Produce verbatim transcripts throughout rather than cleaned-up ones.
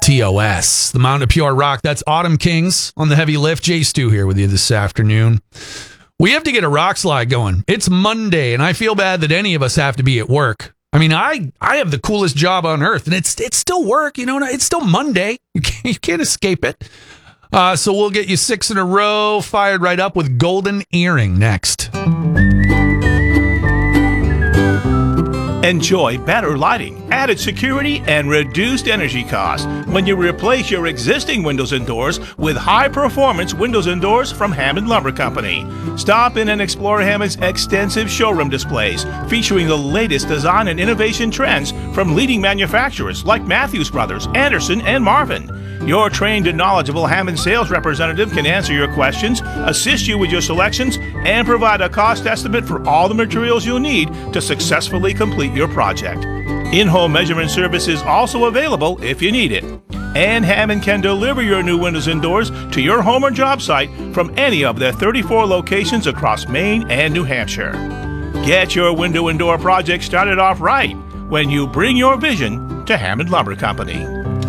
T O S, the Mountain of Pure Rock. That's Autumn Kings on the heavy lift. Jay Stu here with you this afternoon. We have to get a rock slide going. It's Monday, and I feel bad that any of us have to be at work. I mean, I, I have the coolest job on earth, and it's it's still work. You know, it's still Monday. You can't, you can't escape it. Uh, so we'll get you six in a row, fired right up with Golden Earring next. Enjoy better lighting, added security, and reduced energy costs when you replace your existing windows and doors with high-performance windows and doors from Hammond Lumber Company. Stop in and explore Hammond's extensive showroom displays featuring the latest design and innovation trends from leading manufacturers like Matthews Brothers, Anderson, and Marvin. Your trained and knowledgeable Hammond sales representative can answer your questions, assist you with your selections, and provide a cost estimate for all the materials you'll need to successfully complete your project. In-home measurement service is also available if you need it. And Hammond can deliver your new windows and doors to your home or job site from any of their thirty-four locations across Maine and New Hampshire. Get your window and door project started off right when you bring your vision to Hammond Lumber Company.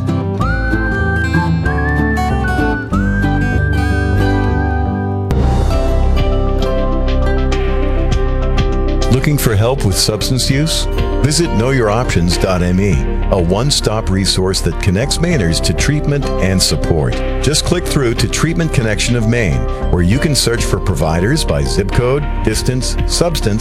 Looking for help with substance use? Visit know your options dot m e, a one-stop resource that connects Mainers to treatment and support. Just click through to Treatment Connection of Maine, where you can search for providers by zip code, distance, substance,